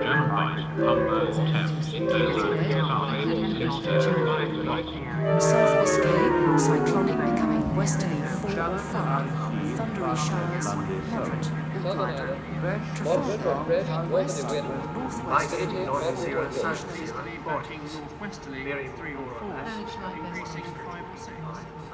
German Humber, Thames, Dover, South Biscay, cyclonic becoming westerly 4 or 5, thundery showers, moderate or drier. Trafalgar, west, northwest, Lightning, Northern Zero, North South easterly, Zero, backing northwesterly 3 or 4, increasing to 5 or 6.